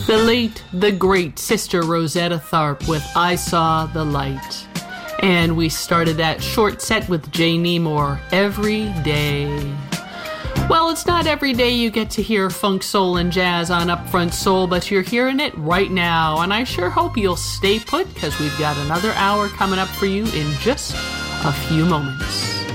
The late, the great Sister Rosetta Tharpe with I Saw the Light. And we started that short set with Jay Nemore, Every Day. Well, it's not every day you get to hear funk, soul, and jazz on Upfront Soul, but you're hearing it right now, and I sure hope you'll stay put, because we've got another hour coming up for you in just a few moments.